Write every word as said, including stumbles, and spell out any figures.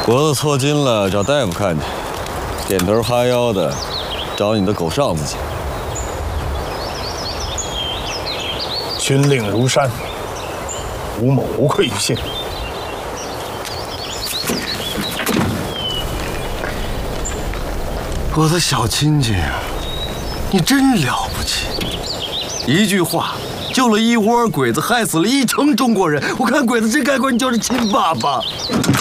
脖子搓筋了，找大夫看去；点头哈腰的，找你的狗上司去。 军令如山，吴某无愧于心。 我的小亲戚啊，你真了不起！一句话救了一窝鬼子，害死了一城中国人。我看鬼子真该管你叫是亲爸爸。